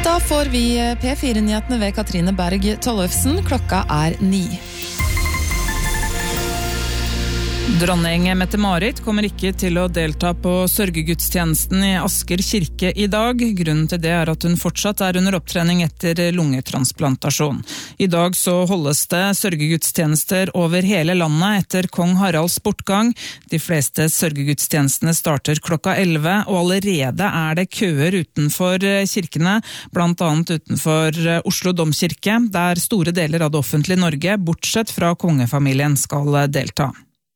Da får vi P4-nyhetene ved Katrine Berg Tollefsen. Klokka 9. Dronning Mette-Marit kommer ikke til å delta på sørgegudstjenesten i Asker kirke i dag. Grunnen til det at hun fortsatt under opptrening etter lungetransplantasjon. I dag så holdes det sørgegudstjenester over hele landet etter kong Haralds bortgang. De fleste sørgegudstjenestene starter klokka 11, og allerede det køer utenfor kirkene, blant annet utenfor Oslo Domkirke, der store deler av det offentlige Norge, bortsett fra kongefamilien, skal delta.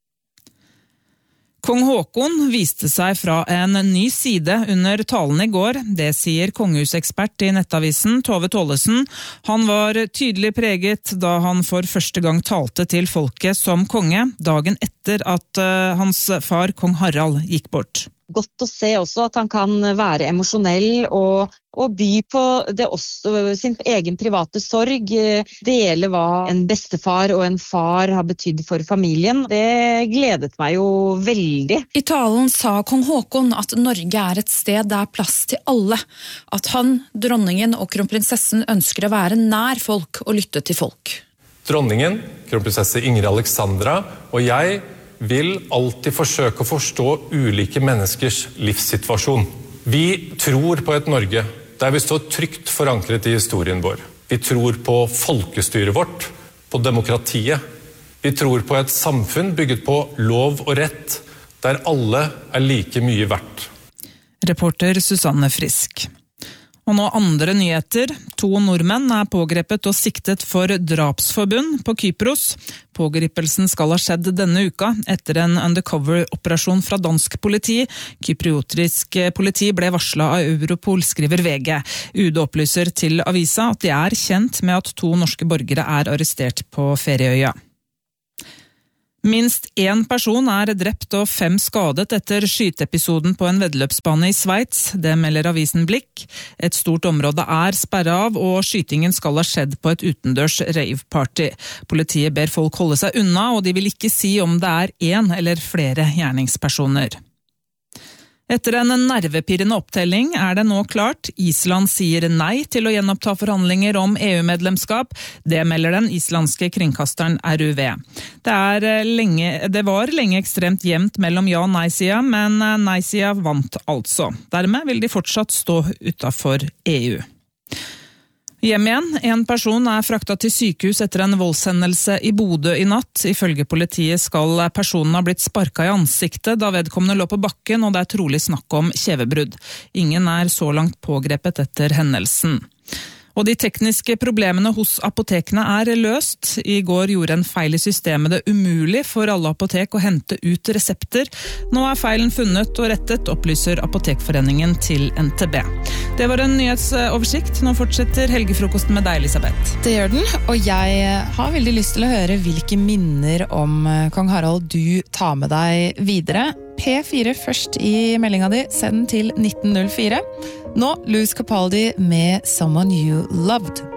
Kong Håkon viste seg fra en ny side under talen i går. Det sier kongehusekspert i Nettavisen, Tove Tollesen. Han var tydelig preget da han for første gang talte til folket som konge, dagen etter at hans far, kong Harald, gikk bort. Godt å se også at han kan være emosjonell og by på det også, sin egen private sorg, dele hva en bestefar og en far har betydd for familien. Det gledet meg jo veldig. I talen sa kong Håkon at Norge et sted der plass til alle, at han, dronningen og kronprinsessen ønsker å være nær folk og lytte til folk. Dronningen, kronprinsesse Ingrid Alexandra og jeg vil alltid forsøke å forstå ulike menneskers livssituasjon. Vi tror på et Norge der vi står trygt forankret i historien vår. Vi tror på folkestyret vårt, på demokratiet. Vi tror på et samfunn bygget på lov og rett, der alle like mye verdt. Reporter Susanne Frisk. Og nå andre nyheter. 2 nordmenn pågrepet og siktet for drapsforbund på Kypros. Pågripelsen skal ha skjedd denne uka etter en undercover-operasjon fra dansk politi. Kypriotisk politi ble varslet av Europol, skriver VG. UD opplyser til avisa at de kjent med at 2 norske borgere arrestert på Ferieøya. Minst 1 person drept og 5 skadet etter skyteepisoden på en veddeløpsbane i Sveits. Det melder avisen Blikk. Et stort område sperret av, og skytingen skal ha skjedd på et utendørs rave-party. Politiet ber folk holde seg unna, og de vil ikke si om det 1 eller flere gjerningspersoner. Etter en nervepirrende opptelling det nå klart. Island sier nei til å gjenoppta forhandlinger om EU-medlemskap. Det melder den islandske kringkasteren RUV. Det var lenge ekstremt jevnt mellom ja- og nei-sida, men nei-sida vant altså. Dermed vil de fortsatt stå utenfor EU. Hjem igjen. En person fraktet til sykehus etter en voldshendelse i Bodø i natt. Ifølge politiet skal personen ha blitt sparket i ansiktet da vedkommende lå på bakken, og det trolig snakk om kjevebrudd. Ingen så langt pågrepet etter hendelsen. Og de tekniske problemene hos apotekene løst. I går gjorde en feil i systemet det umulig for alle apotek å hente ut resepter. Nå feilen funnet og rettet, opplyser Apotekforeningen til NTB. Det var en nyhetsoversikt. Nå fortsetter helgefrokosten med deg, Elisabeth. Det gjør den, og jeg har veldig lyst til å høre hvilke minner om kong Harald du tar med deg videre. P4 først i meldinga di, send den til 1904. Nå Louis Capaldi med Someone You Loved.